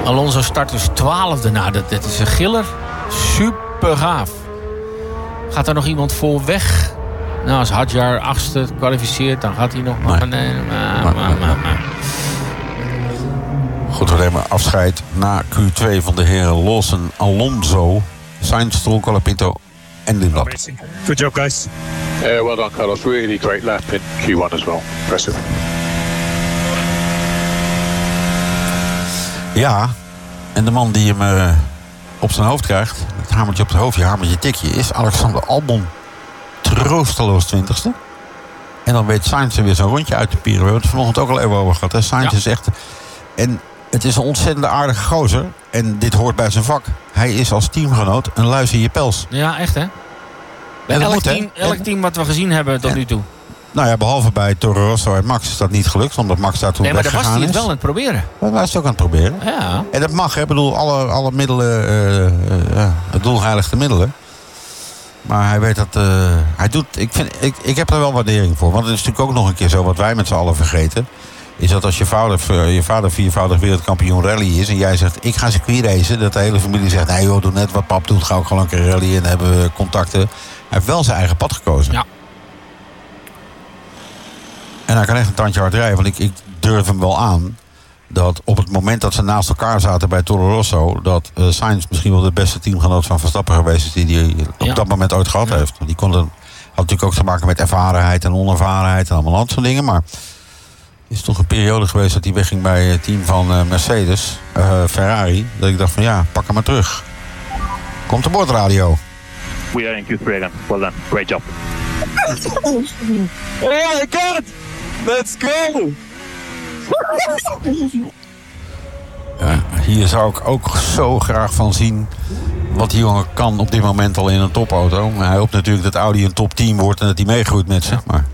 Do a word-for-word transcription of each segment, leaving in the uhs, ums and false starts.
Alonso start dus twaalfde. Nou, dat, dat is een giller. Super gaaf. Gaat er nog iemand voor weg? Nou, als Hadjar achtste kwalificeert, dan gaat hij nog... Nee. Maar, nee, maar, maar, maar, maar, maar. Goed, we nemen afscheid na Q twee van de heren Lawson, Alonso, Sainz, Stroll, Colapinto en Lindblad. Good job, guys. Uh, well done, Carlos. Really great lap in Q one as well. Impressive. Ja, en de man die hem uh, op zijn hoofd krijgt, het hamertje op het hoofdje, hamertje tikje, is Alexander Albon. Troosteloos twintigste. En dan weet Sainz er weer zo'n rondje uit te pieren. We hebben het vanochtend ook al even over gehad. Hè? Sainz ja. is echt... En het is een ontzettend aardige gozer. En dit hoort bij zijn vak. Hij is als teamgenoot een luis in je pels. Ja, echt hè? Bij elk, moet, team, hè? elk team wat we gezien hebben tot en, nu toe. Nou ja, behalve bij Toro Rosso en Max is dat niet gelukt. Omdat Max daar toen nee, maar daar weggegaan was hij is. het wel aan het proberen. Maar hij is het ook aan het proberen. Ja. En dat mag, hè. Ik bedoel, alle, alle middelen... Uh, uh, uh, het doel heiligt de middelen. Maar hij weet dat... Uh, hij doet... Ik, vind, ik, ik heb er wel waardering voor. Want het is natuurlijk ook nog een keer zo... wat wij met z'n allen vergeten... is dat als je vader, je vader viervoudig wereldkampioen rally is... en jij zegt, ik ga circuit racen... dat de hele familie zegt... nee joh, doe net wat pap doet. Ga ook gewoon een keer rally en hebben we contacten. Hij heeft wel zijn eigen pad gekozen. Ja. En hij kan echt een tandje hard rijden. Want ik, ik durf hem wel aan... dat op het moment dat ze naast elkaar zaten bij Toro Rosso... dat uh, Sainz misschien wel de beste teamgenoot van Verstappen geweest is... die hij op ja. dat moment ooit gehad ja. heeft. Die kon er, had natuurlijk ook te maken met ervarenheid en onervarenheid... en allemaal dat soort dingen. Maar is toch een periode geweest dat hij wegging bij het team van uh, Mercedes... Uh, Ferrari, dat ik dacht van ja, pak hem maar terug. Komt de bordradio. We are in Q three again. Well done. Great job. Oh my god! Let's go! Ja, hier zou ik ook zo graag van zien wat die jongen kan op dit moment al in een topauto. Maar hij hoopt natuurlijk dat Audi een top team wordt en dat hij meegroeit met ze. Maar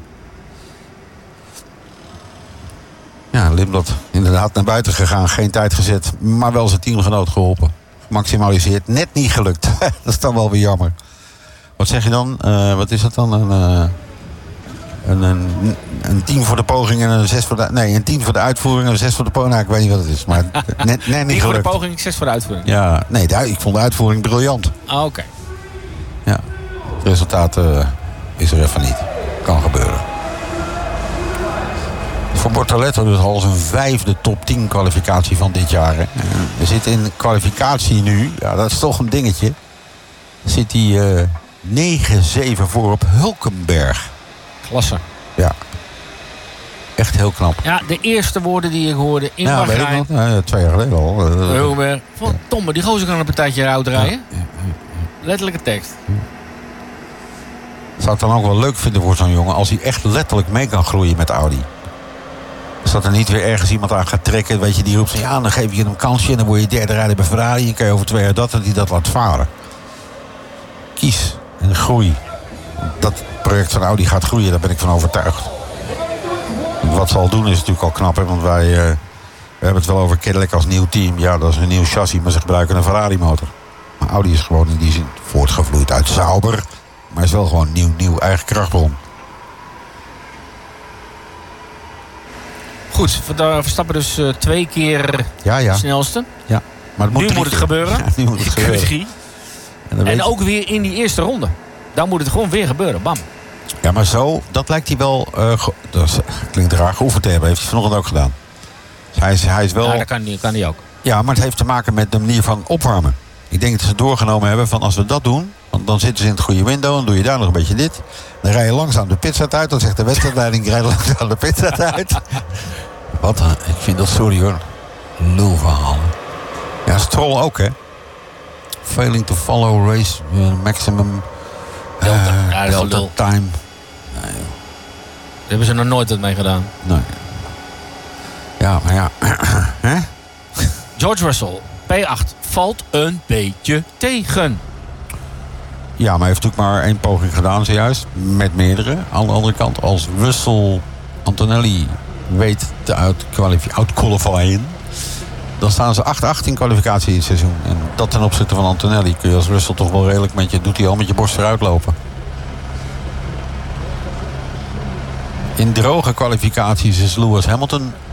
ja, Lindblad inderdaad naar buiten gegaan, geen tijd gezet, maar wel zijn teamgenoot geholpen. Maximaliseerd, net niet gelukt. Dat is dan wel weer jammer. Wat zeg je dan? Uh, wat is dat dan? Een, uh, een, een, een team voor de poging en een zes voor de... Nee, een team voor de uitvoering en een zes voor de poging. Nou, ik weet niet wat het is, maar net, net niet gelukt. Tien voor de poging, zes voor de uitvoering. Ja, nee, de, ik vond de uitvoering briljant. Ah, oké. Okay. Ja, het resultaat uh, is er even niet. Kan gebeuren. Voor Bortoletto dus al zijn vijfde top tien kwalificatie van dit jaar. Hè. We zitten in kwalificatie nu. Ja, dat is toch een dingetje. Zit hij uh, negen zeven voor op Hulkenberg. Klasse. Ja. Echt heel knap. Ja, de eerste woorden die ik hoorde in ja, Bahrein. Ja, twee jaar geleden al. Hulkenberg. Verdomme, die gozer kan een partijtje oud rijden. Ja, ja, ja. Letterlijke tekst. Ja. Zou het dan ook wel leuk vinden voor zo'n jongen... als hij echt letterlijk mee kan groeien met Audi. Als dat er niet weer ergens iemand aan gaat trekken... weet je, die roept, ja, dan geef je hem een kansje... en dan word je derde rijder bij Ferrari... en kan je over twee jaar dat en die dat laat varen. Kies en groei. Dat project van Audi gaat groeien, daar ben ik van overtuigd. Wat ze al doen is natuurlijk al knap, hè, want wij... Uh, we hebben het wel over Cadillac als nieuw team. Ja, dat is een nieuw chassis, maar ze gebruiken een Ferrari-motor. Maar Audi is gewoon in die zin voortgevloeid uit Sauber... maar is wel gewoon nieuw, nieuw eigen krachtbron. Goed, Verstappen dus uh, twee keer ja, ja. de snelste. Ja, maar het moet nu moet het gebeuren. Ja, nu moet het gebeuren. En, en ook weer in die eerste ronde. Dan moet het gewoon weer gebeuren. Bam. Ja, maar zo, dat lijkt hij wel... Uh, ge- dat is, klinkt raar, geoefend te hebben. Heeft hij vanochtend ook gedaan. Dus hij, is, hij is wel... Ja, dat kan hij, kan hij ook. Ja, maar het heeft te maken met de manier van opwarmen. Ik denk dat ze doorgenomen hebben van als we dat doen... want dan zitten ze in het goede window, dan doe je daar nog een beetje dit. Dan rij je langzaam de pitstraat uit. Dan zegt de wedstrijdleiding, rij langzaam de pitstraat uit. Wat, uh, ik vind dat, sorry hoor, lulverhaal. Ja, Stroll ook, hè. Failing to follow race uh, maximum uh, Delta, ja, delta lul. time. Nee, daar hebben ze nog nooit wat mee gedaan. nee. Ja, maar ja. Hè? George Russell, P acht, valt een beetje tegen. Ja, maar hij heeft natuurlijk maar één poging gedaan zojuist. Met meerdere. Aan de andere kant, als Russell Antonelli weet te outqualifyen... dan staan ze acht acht in kwalificatie in het seizoen. En dat ten opzichte van Antonelli kun je als Russell toch wel redelijk met je... doet hij al met je borst vooruit lopen. In droge kwalificaties is Lewis Hamilton